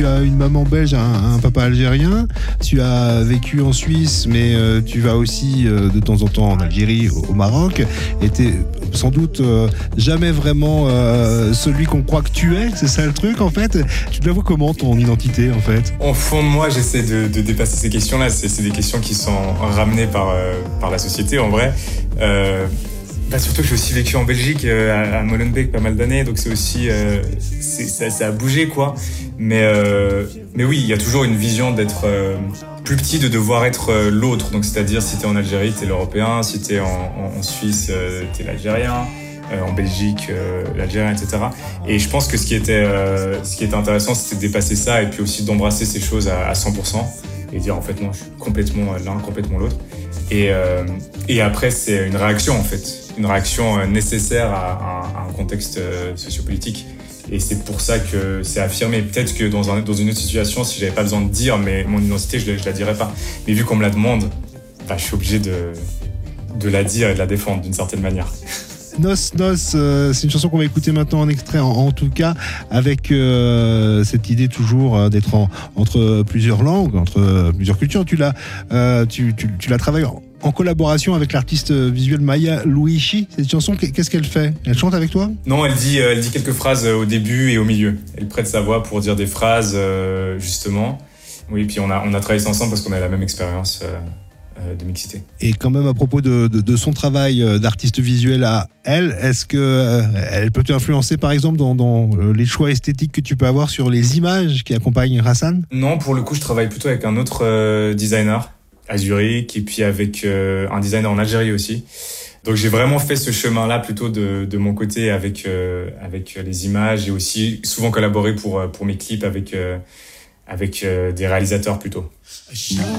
tu as une maman belge, un papa algérien. Tu as vécu en Suisse, mais tu vas aussi de temps en temps en Algérie, au Maroc. Et t'es sans doute jamais vraiment celui qu'on croit que tu es. C'est ça le truc, en fait. Tu te la vois comment, ton identité, en fait? Au fond de moi, j'essaie de dépasser ces questions-là. C'est des questions qui sont ramenées par la société, en vrai. Surtout que j'ai aussi vécu en Belgique, à Molenbeek, pas mal d'années, donc c'est aussi ça a bougé, quoi. Mais oui, il y a toujours une vision d'être plus petit, de devoir être l'autre. Donc c'est-à-dire, si t'es en Algérie, t'es l'Européen, si t'es en Suisse, t'es l'Algérien, en Belgique, l'Algérien, etc. Et je pense que ce qui était intéressant, c'était de dépasser ça et puis aussi d'embrasser ces choses à 100% et dire en fait non, je suis complètement l'un, complètement l'autre. Et après, c'est une réaction, en fait. Une réaction nécessaire à un contexte sociopolitique. Et c'est pour ça que c'est affirmé. Peut-être que dans une autre situation, si j'avais pas besoin de dire mais mon identité, je la dirais pas. Mais vu qu'on me la demande, je suis obligé de la dire et de la défendre d'une certaine manière. Nos, c'est une chanson qu'on va écouter maintenant en extrait, en tout cas, avec cette idée toujours d'être entre plusieurs langues, entre plusieurs cultures. Tu l'as travaillé en collaboration avec l'artiste visuel Maya Louichi. Cette chanson, qu'est-ce qu'elle fait? Elle chante avec toi? Non, elle dit quelques phrases au début et au milieu. Elle prête sa voix pour dire des phrases, justement. Oui, puis on a travaillé ça ensemble parce qu'on a la même expérience de mixité. Et quand même, à propos de son travail d'artiste visuel à elle, est-ce que elle peut t'influencer, par exemple, dans les choix esthétiques que tu peux avoir sur les images qui accompagnent Hassan? Non, pour le coup, je travaille plutôt avec un autre designer à Zurich et puis avec un designer en Algérie aussi. Donc j'ai vraiment fait ce chemin-là plutôt de mon côté avec les images et aussi souvent collaboré pour mes clips avec des réalisateurs plutôt.